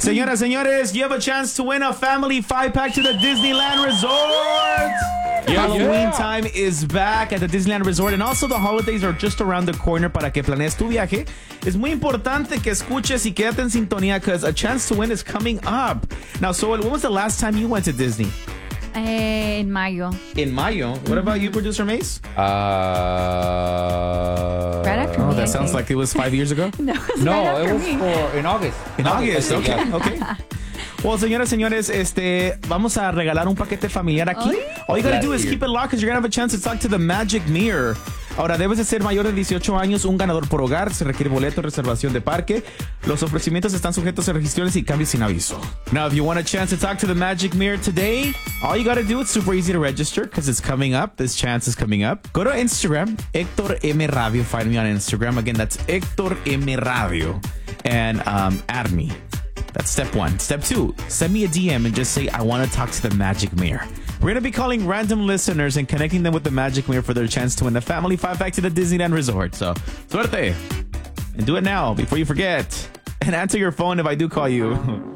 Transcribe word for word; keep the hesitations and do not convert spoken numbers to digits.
Señoras, señores, you have a chance to win a family five-pack to the Disneyland Resort. Yeah, Halloween yeah. time is back at the Disneyland Resort, and also the holidays are just around the corner para que planees tu viaje. Es muy importante que escuches y quédate en sintonía because a chance to win is coming up. Now, Soel, when was the last time you went to Disney? Eh, en mayo. In Mayo. What about you, producer Mace? Uh, Right after Oh, me, I that sounds think. like it was five years ago. No, it's No, right it after was me. for in August. In August, I okay, think, yeah. okay. Well, señoras, señores, este, vamos a regalar un paquete familiar aquí. Ay. All you gotta Last do is year. keep it locked because you're gonna have a chance to talk to the Magic Mirror. Ahora, debes de ser mayor de dieciocho años, un ganador por hogar, se requiere boleto, reservación de parque. Los ofrecimientos están sujetos a registraciones y cambios sin aviso. Now, if you want a chance to talk to the Magic Mirror today, all you gotta do, it's super easy to register because it's coming up. This chance is coming up. Go to Instagram, Hector M. Radio. Find me on Instagram. Again, that's Hector M. Radio. And um, add me. That's step one. Step two, send me a D M and just say, I want to talk to the Magic Mirror. We're going to be calling random listeners and connecting them with the Magic Mirror for their chance to win the family five-pack to the Disneyland Resort. So, suerte. And do it now before you forget. And answer your phone if I do call you.